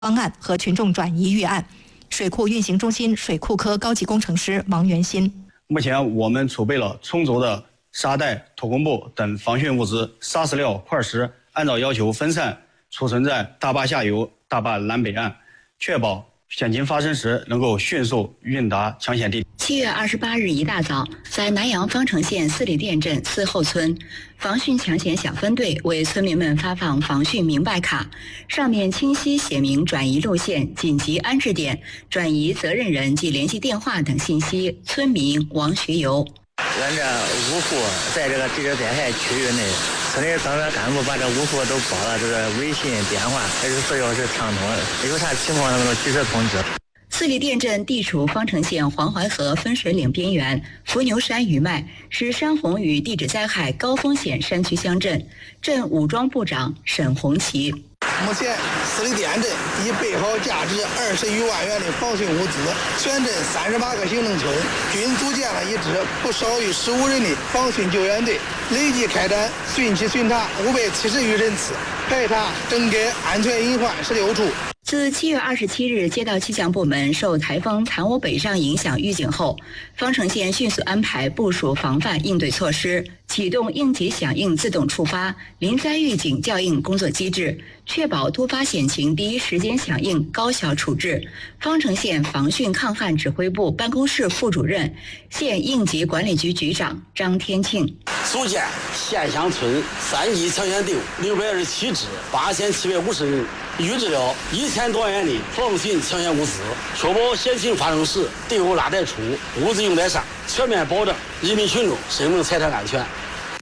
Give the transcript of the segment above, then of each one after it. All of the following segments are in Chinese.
方案和群众转移预案。水库运行中心水库科高级工程师王元新： 目前我们储备了充足的沙袋、土工布等防汛物资、砂石料、块石，按照要求分散储存在大坝下游、大坝南北岸，确保险情发生时能够迅速运达抢险地。 7月28日一大早，在南阳方城县四里店镇四后村，防汛抢险小分队为村民们发放防汛明白卡，上面清晰写明转移路线、紧急安置点、转移责任人及联系电话等信息。村民王学友： 咱这5户在这个地质灾害区域内，村里当然干部把这5户都报了这个微信、电话24小时畅通，有啥情况能够及时通知。 四里店镇地处方城县黄淮河分水岭边缘，伏牛山余脉，是山洪与地质灾害高风险山区乡镇。镇武装部长沈红旗： 目前四里店镇已备好价值20余万元的防汛物资，全镇38个行政村均组建了一支不少于15人的防汛救援队，累计开展汛期巡查570余人次，排查整改安全隐患16处。 自7月27日接到气象部门受台风残涡北上影响预警后，方城县迅速安排部署防范应对措施，启动应急响应自动触发、临灾预警校应工作机制，确保突发险情第一时间响应、高效处置。方城县防汛抗旱指挥部办公室副主任、县应急管理局局长张天庆： 组建县乡村3级抢险队伍627支，8750人，预置了1000多元的防汛抢险物资，确保险情发生时队伍拉得出，物资用得上，全面保障人民群众生命财产安全。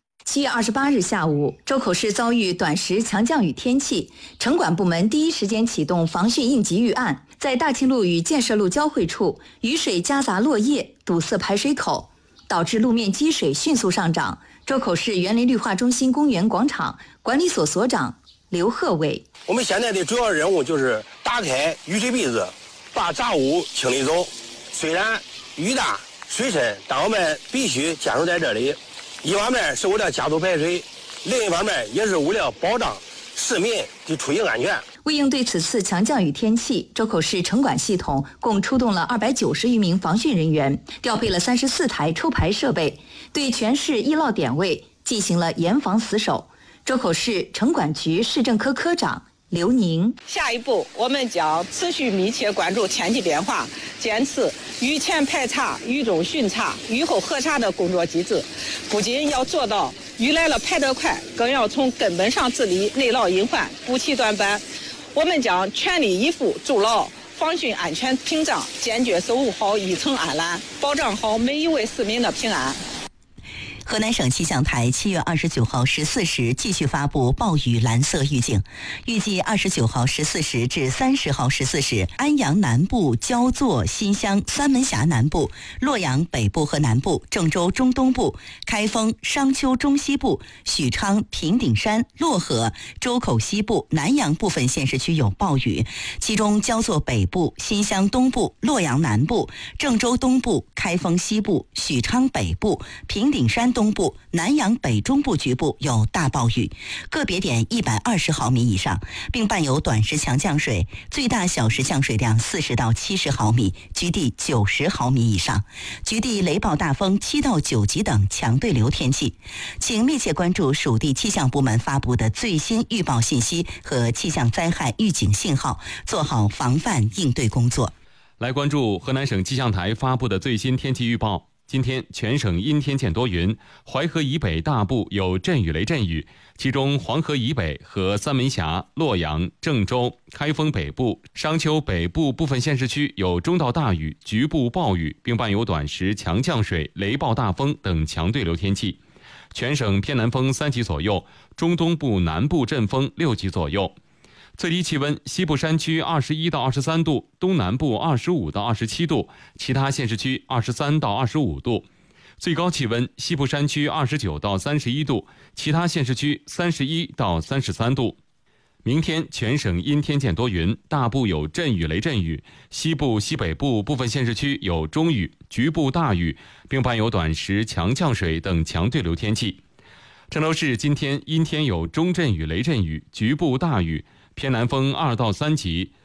7月28日下午，周口市遭遇短时强降雨天气，城管部门第一时间启动防汛应急预案，在大庆路与建设路交汇处，雨水夹杂落叶，堵塞排水口，导致路面积水迅速上涨。周口市园林绿化中心公园广场管理所所长刘鹤伟： 我们现在的主要任务就是打开雨水鼻子，把杂物清理走。虽然雨大水深，但我们必须坚守在这里。一方面是为了加速排水，另一方面也是为了保障市民的出行安全。 为应对此次强降雨天气，周口市城管系统共出动了290余名防汛人员，调配了34台抽排设备，对全市易涝点位进行了严防死守。周口市城管局市政科科长刘宁： 下一步，我们将持续密切关注天气变化，坚持雨前排查、雨中巡查、雨后核查的工作机制。不仅要做到雨来了排得快，更要从根本上治理内涝隐患，补齐短板。我们将全力以赴筑牢防汛安全屏障，坚决守护好一城安澜，保障好每一位市民的平安。 河南省气象台7月29号14时继续发布暴雨蓝色预警，预计29号14时至30号14时，安阳南部、焦作、新乡、三门峡南部、洛阳北部和南部、郑州中东部、开封、商丘中西部、许昌、平顶山、漯河、周口西部、南阳部分县市区有暴雨，其中焦作北部、新乡东部、洛阳南部、郑州东部、开封西部、许昌北部、平顶山东部、南阳北中部局部有大暴雨，个别点120毫米以上，并伴有短时强降水，最大小时降水量40到70毫米，局地90毫米以上，局地雷暴大风7到9级等强对流天气。请密切关注属地气象部门发布的最新预报信息和气象灾害预警信号，做好防范应对工作。 来关注河南省气象台发布的最新天气预报。今天全省阴天见多云，淮河以北大部有阵雨雷阵雨，其中黄河以北和三门峡、洛阳、郑州、开封北部、商丘北部部分县市区有中到大雨，局部暴雨，并伴有短时强降水、雷暴大风等强对流天气。全省偏南风3级左右，中东部南部阵风6级左右。最低气温，西部山区21到23度，东南部25到27度，其他县市区23到25度。最高气温，西部山区29到31度，其他县市区31到33度。明天全省阴天见多云，大部有阵雨雷阵雨，西部西北部部分县市区有中雨，局部大雨，并伴有短时强降水等强对流天气。郑州市今天阴天有中阵雨雷阵雨，局部大雨，偏南风2到3级，